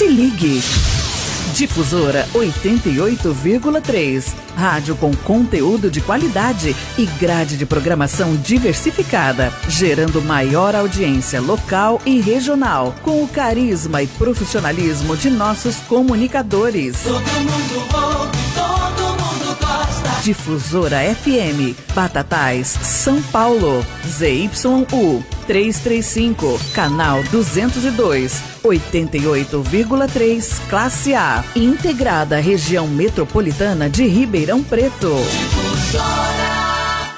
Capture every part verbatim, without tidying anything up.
Se ligue. Difusora oitenta e oito vírgula três. Rádio com conteúdo de qualidade e grade de programação diversificada, gerando maior audiência local e regional, com o carisma e profissionalismo de nossos comunicadores. Todo mundo ouve, todo mundo gosta. Difusora F M, Batatais, São Paulo, Z Y U trezentos e trinta e cinco, canal duzentos e dois, oitenta e oito vírgula três, classe A, integrada à região metropolitana de Ribeirão Preto. Difusora.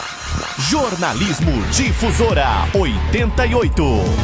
Jornalismo Difusora oitenta e oito.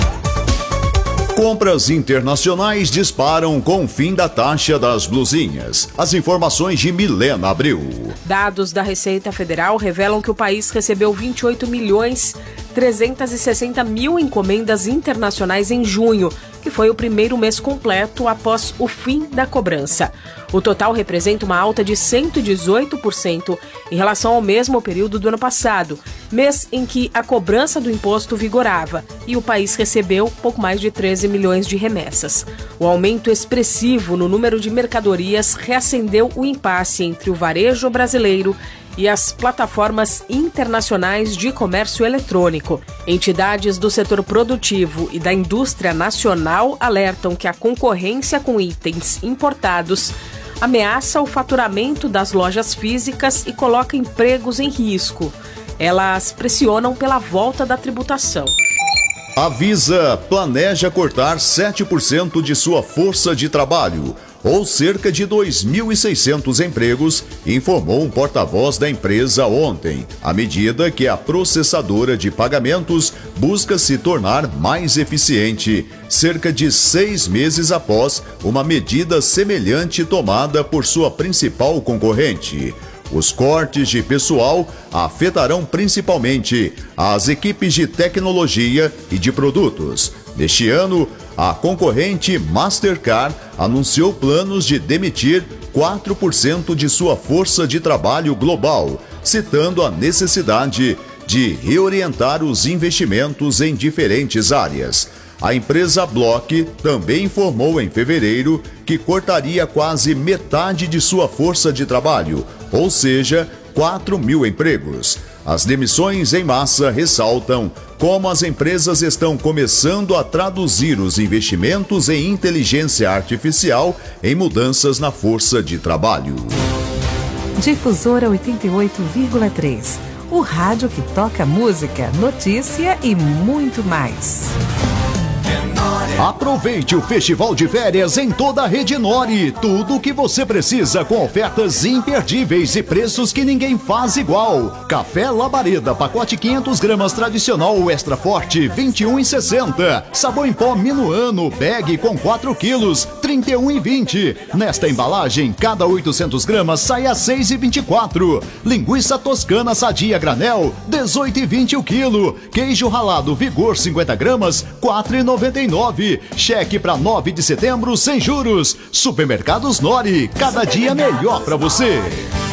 Compras internacionais disparam com o fim da taxa das blusinhas. As informações de Milena Abreu. Dados da Receita Federal revelam que o país recebeu vinte e oito milhões trezentos e sessenta mil encomendas internacionais em junho, que foi o primeiro mês completo após o fim da cobrança. O total representa uma alta de cento e dezoito por cento em relação ao mesmo período do ano passado, mês em que a cobrança do imposto vigorava e o país recebeu pouco mais de treze milhões de remessas. O aumento expressivo no número de mercadorias reacendeu o impasse entre o varejo brasileiro e as plataformas internacionais de comércio eletrônico. Entidades do setor produtivo e da indústria nacional alertam que a concorrência com itens importados ameaça o faturamento das lojas físicas e coloca empregos em risco. Elas pressionam pela volta da tributação. A Visa planeja cortar sete por cento de sua força de trabalho, ou cerca de dois mil e seiscentos empregos, informou um porta-voz da empresa ontem, à medida que a processadora de pagamentos busca se tornar mais eficiente, cerca de seis meses após uma medida semelhante tomada por sua principal concorrente. Os cortes de pessoal afetarão principalmente as equipes de tecnologia e de produtos. Neste ano, a concorrente Mastercard anunciou planos de demitir quatro por cento de sua força de trabalho global, citando a necessidade de reorientar os investimentos em diferentes áreas. A empresa Block também informou em fevereiro que cortaria quase metade de sua força de trabalho, ou seja, quatro mil empregos. As demissões em massa ressaltam como as empresas estão começando a traduzir os investimentos em inteligência artificial em mudanças na força de trabalho. Difusora oitenta e oito vírgula três. O rádio que toca música, notícia e muito mais. Aproveite o festival de férias em toda a rede Nori. Tudo o que você precisa com ofertas imperdíveis e preços que ninguém faz igual. Café Labareda, pacote quinhentas gramas tradicional extra forte, vinte e um reais e sessenta centavos. Sabão em pó Minuano, bag com quatro quilos, trinta e um reais e vinte centavos. Nesta embalagem, cada oitocentas gramas sai a seis reais e vinte e quatro centavos. Linguiça toscana sadia granel, dezoito reais e vinte centavos o quilo. Queijo ralado Vigor cinquenta gramas, quatro reais e noventa e nove centavos. Cheque para nove de setembro sem juros. Supermercados Nori, cada dia melhor para você.